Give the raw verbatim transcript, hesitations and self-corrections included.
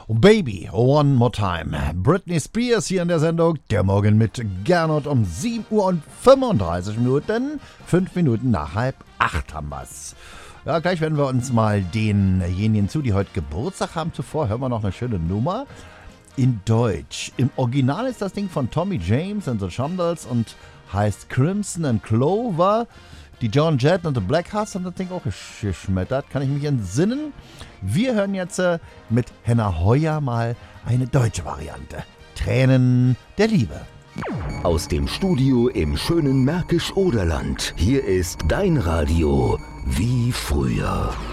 Baby, one more time. Britney Spears hier in der Sendung. Der Morgen mit Gernot um sieben Uhr und fünfunddreißig Minuten. Fünf Minuten nach halb acht haben wir's. Ja, gleich werden wir uns mal denjenigen zu, die heute Geburtstag haben. Zuvor hören wir noch eine schöne Nummer in Deutsch. Im Original ist das Ding von Tommy James and the Shondells und heißt Crimson and Clover. Die Joan Jett und The Black Hearts haben das Ding auch geschmettert, kann ich mich entsinnen. Wir hören jetzt äh, mit Henna Heuer mal eine deutsche Variante. Tränen der Liebe. Aus dem Studio im schönen Märkisch-Oderland. Hier ist dein Radio wie früher.